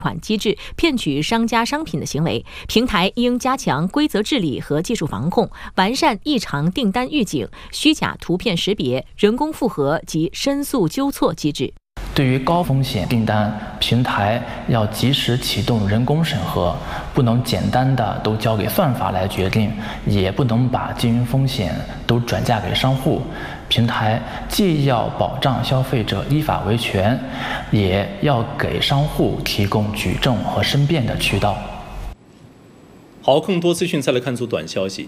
款机制骗取商家商品的行为，平台应加强规则治理和技术防控，完善异常订单预警、虚假图片识别、人工复核及申诉纠错机制。 对于高风险订单，平台要及时启动人工审核，不能简单的都交给算法来决定，也不能把经营风险都转嫁给商户。平台既要保障消费者依法维权，也要给商户提供举证和申辩的渠道。 好，更多资讯再来看组短消息。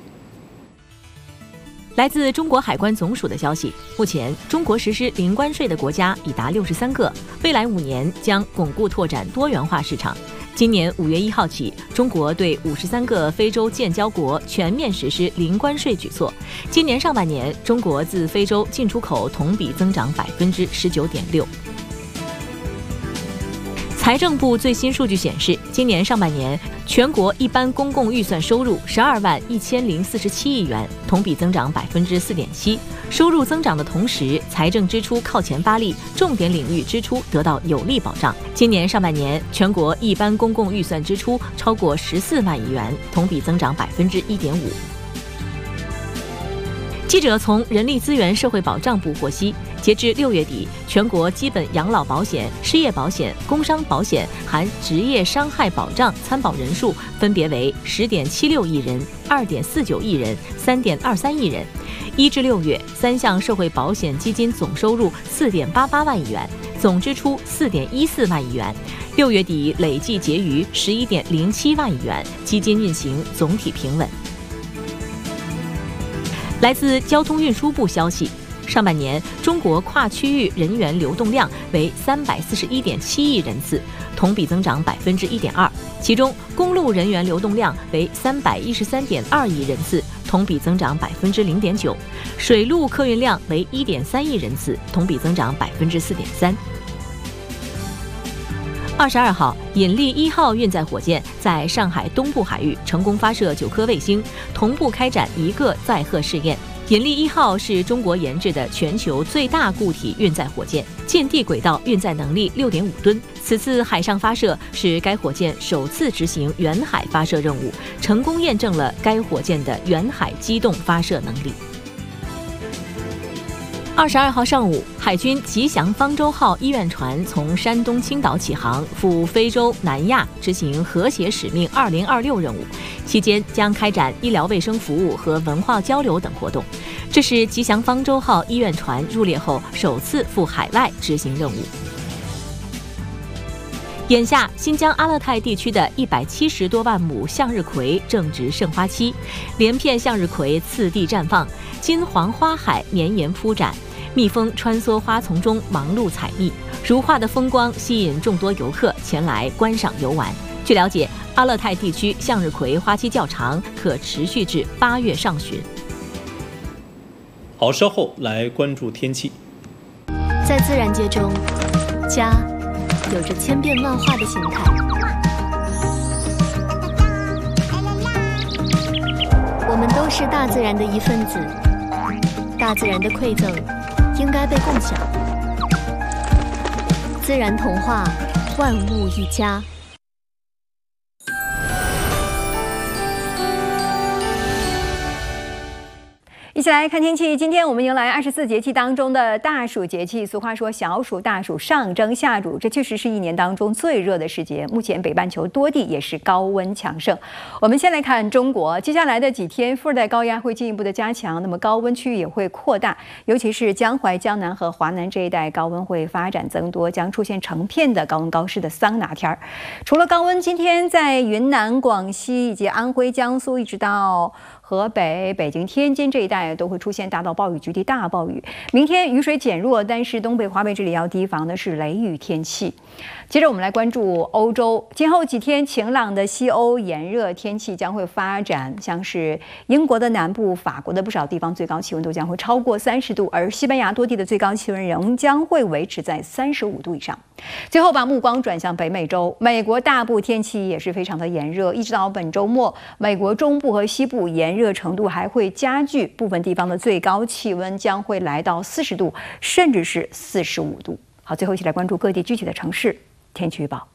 来自中国海关总署的消息，目前中国实施零关税的国家已达63个，未来5年将巩固拓展多元化市场。今年5月1号起，中国对53个非洲建交国全面实施零关税举措。今年上半年，中国自非洲进出口同比增长19.6%。财政部最新数据显示，今年上半年全国一般公共预算收入12万1047亿元，同比增长4.7%。收入增长的同时，财政支出靠前发力，重点领域支出得到有力保障。今年上半年，全国一般公共预算支出超过14万亿元，同比增长1.5%。记者从人力资源社会保障部获悉，截至6月底，全国基本养老保险、失业保险、工伤保险含职业伤害保障参保人数分别为10.76亿人、2.49亿人、3.23亿人。1至6月，3项社会保险基金总收入4.88万亿元，总支出4.14万亿元。6月底累计结余11.07万亿元，基金运行总体平稳。来自交通运输部消息，上半年中国跨区域人员流动量为341.7亿人次，同比增长1.2%。其中，公路人员流动量为313.2亿人次，同比增长0.9%；水路客运量为1.3亿人次，同比增长4.3%。22号，引力1号运载火箭在上海东部海域成功发射9颗卫星，同步开展1个载荷试验。引力1号是中国研制的全球最大固体运载火箭，近地轨道运载能力6.5吨。此次海上发射是该火箭首次执行远海发射任务，成功验证了该火箭的远海机动发射能力。22号上午，海军吉祥方舟号医院船从山东青岛起航，赴非洲、南亚执行和谐使命2026任务，期间将开展医疗卫生服务和文化交流等活动。这是吉祥方舟号医院船入列后首次赴海外执行任务。眼下，新疆阿勒泰地区的170多万亩向日葵正值盛花期，连片向日葵次第绽放，金黄花海绵延铺展，蜜蜂穿梭花丛中忙碌采蜜，如画的风光吸引众多游客前来观赏游玩。据了解，阿勒泰地区向日葵花期较长，可持续至8月上旬。 好，稍后来关注天气。 在自然界中，家有着千变万化的形态。我们都是大自然的一份子，大自然的馈赠应该被共享。自然童话，万物一家。 一起来看天气。今天我们迎来24节气当中的大暑节气。俗话说小暑大暑上蒸下煮，这确实是一年当中最热的时节。目前北半球多地也是高温强盛。我们先来看中国，接下来的几天副热带高压会进一步的加强，那么高温区域也会扩大，尤其是江淮、江南和华南这一带高温会发展增多，将出现成片的高温高湿的桑拿天儿。除了高温，今天在云南、广西以及安徽、江苏一直到河北、北京、天津这一带都会出现大到暴雨局地大暴雨。明天雨水减弱，但是东北、华北这里要提防的是雷雨天气。接着我们来关注欧洲，今后几天晴朗的西欧炎热天气将会发展，像是英国的南部、法国的不少地方最高气温都将会超过30度，而西班牙多地的最高气温仍将会维持在35度以上。最后把目光转向北美洲，美国大部天气也是非常的炎热，一直到本周末，美国中部和西部炎热程度还会加剧，部分地方的最高气温将会来到40度，甚至是45度。好，最后一起来关注各地具体的城市天气预报。